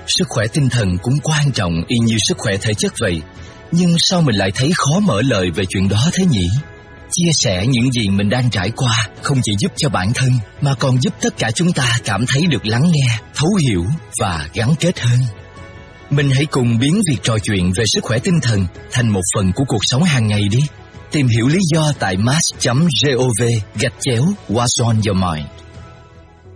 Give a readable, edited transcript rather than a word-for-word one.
sức khỏe tinh thần cũng quan trọng y như sức khỏe thể chất vậy. Nhưng sao mình lại thấy khó mở lời về chuyện đó thế nhỉ? Chia sẻ những gì mình đang trải qua không chỉ giúp cho bản thân mà còn giúp tất cả chúng ta cảm thấy được lắng nghe, thấu hiểu và gắn kết hơn. Mình hãy cùng biến việc trò chuyện về sức khỏe tinh thần thành một phần của cuộc sống hàng ngày đi. Tìm hiểu lý do tại mass.gov/What's on your mind.